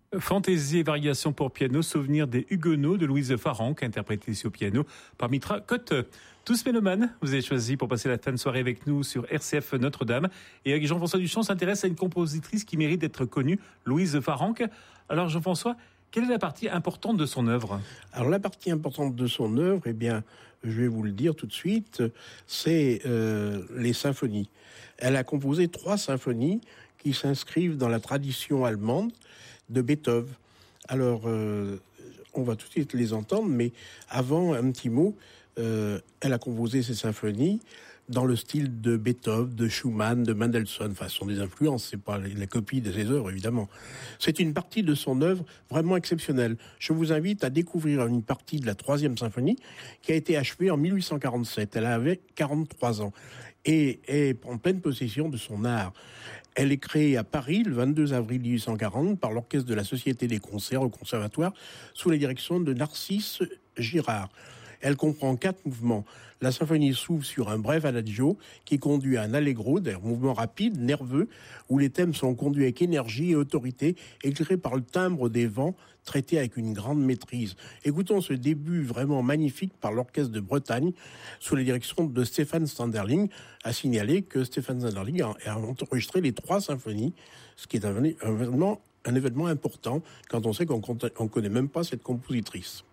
Fantaisie et variations pour piano, souvenir des Huguenots de Louise Farrenc, interprété ici au piano par Mitra Cotte. Tous mélomanes, vous avez choisi pour passer la fin de soirée avec nous sur RCF Notre-Dame. Et avec Jean-François Duchamp s'intéresse à une compositrice qui mérite d'être connue, Louise Farrenc. Alors Jean-François, quelle est la partie importante de son œuvre ? Alors la partie importante de son œuvre, eh bien, je vais vous le dire tout de suite, c'est les symphonies. Elle a composé 3 symphonies qui s'inscrivent dans la tradition allemande de Beethoven. Alors, on va tout de suite les entendre, mais avant, un petit mot. Elle a composé ces symphonies dans le style de Beethoven, de Schumann, de Mendelssohn. Enfin, ce sont des influences, c'est pas la copie de ses œuvres, évidemment. C'est une partie de son œuvre vraiment exceptionnelle. Je vous invite à découvrir une partie de la 3e symphonie qui a été achevée en 1847. Elle avait 43 ans et est en pleine possession de son art. Elle est créée à Paris le 22 avril 1840 par l'Orchestre de la Société des Concerts au Conservatoire sous la direction de Narcisse Girard. Elle comprend 4 mouvements. La symphonie s'ouvre sur un bref adagio qui conduit à un allegro, un mouvement rapide, nerveux, où les thèmes sont conduits avec énergie et autorité, éclairés par le timbre des vents, traité avec une grande maîtrise. Écoutons ce début vraiment magnifique par l'Orchestre de Bretagne, sous la direction de Stefan Standerling. À signaler que Stefan Standerling a enregistré les 3 symphonies, ce qui est un événement important quand on sait qu'on connaît même pas cette compositrice.